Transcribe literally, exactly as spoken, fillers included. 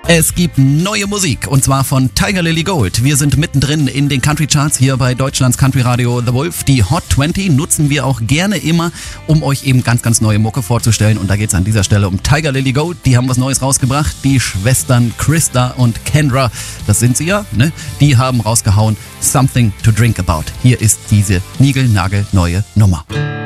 Es gibt neue Musik und zwar von Tiger Lily Gold. Wir sind mittendrin in den Country Charts hier bei Deutschlands Country Radio The Wolf. Die Hot zwanzig nutzen wir auch gerne immer, um euch eben ganz, ganz neue Mucke vorzustellen. Und da geht es an dieser Stelle um Tiger Lily Gold. Die haben was Neues rausgebracht. Die Schwestern Krista und Kendra, das sind sie ja, ne? Die haben rausgehauen Something to Drink About. Hier ist diese niegelnagelneue Nummer.